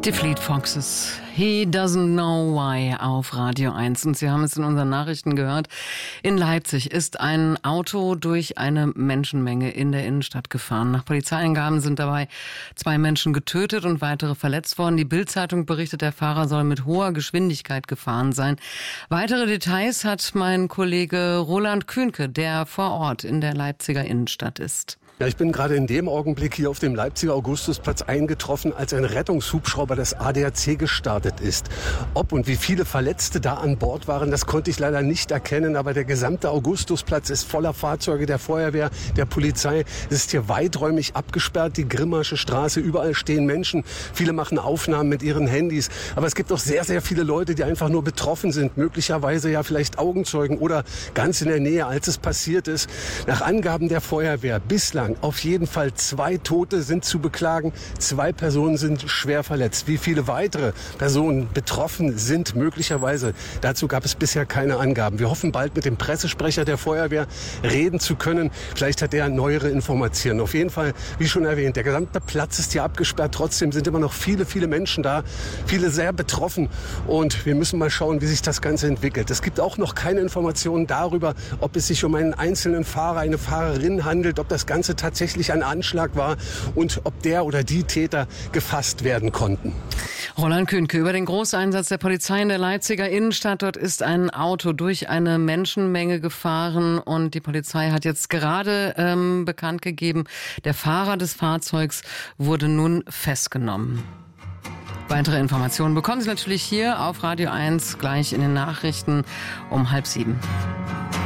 Die Fleet Foxes, He Doesn't Know Why auf Radio 1. Und Sie haben es in unseren Nachrichten gehört. In Leipzig ist ein Auto durch eine Menschenmenge in der Innenstadt gefahren. Nach Polizeiangaben sind dabei 2 Menschen getötet und weitere verletzt worden. Die Bild-Zeitung berichtet, der Fahrer soll mit hoher Geschwindigkeit gefahren sein. Weitere Details hat mein Kollege Roland Kühnke, der vor Ort in der Leipziger Innenstadt ist. Ja, ich bin gerade in dem Augenblick hier auf dem Leipziger Augustusplatz eingetroffen, als ein Rettungshubschrauber des ADAC gestartet ist. Ob und wie viele Verletzte da an Bord waren, das konnte ich leider nicht erkennen. Aber der gesamte Augustusplatz ist voller Fahrzeuge der Feuerwehr, der Polizei. Es ist hier weiträumig abgesperrt, die Grimmarsche Straße. Überall stehen Menschen. Viele machen Aufnahmen mit ihren Handys. Aber es gibt auch sehr, sehr viele Leute, die einfach nur betroffen sind. Möglicherweise ja vielleicht Augenzeugen oder ganz in der Nähe, als es passiert ist. Nach Angaben der Feuerwehr bislang auf jeden Fall 2 Tote sind zu beklagen. 2 Personen sind schwer verletzt. Wie viele weitere Personen betroffen sind möglicherweise, dazu gab es bisher keine Angaben. Wir hoffen bald mit dem Pressesprecher der Feuerwehr reden zu können. Vielleicht hat er neuere Informationen. Auf jeden Fall, wie schon erwähnt, der gesamte Platz ist hier abgesperrt. Trotzdem sind immer noch viele, viele Menschen da. Viele sehr betroffen. Und wir müssen mal schauen, wie sich das Ganze entwickelt. Es gibt auch noch keine Informationen darüber, ob es sich um einen einzelnen Fahrer, eine Fahrerin handelt, ob das Ganze tatsächlich ein Anschlag war und ob der oder die Täter gefasst werden konnten. Roland Kühnke über den Großeinsatz der Polizei in der Leipziger Innenstadt. Dort ist ein Auto durch eine Menschenmenge gefahren und die Polizei hat jetzt gerade bekannt gegeben, der Fahrer des Fahrzeugs wurde nun festgenommen. Weitere Informationen bekommen Sie natürlich hier auf Radio 1 gleich in den Nachrichten um 6:30.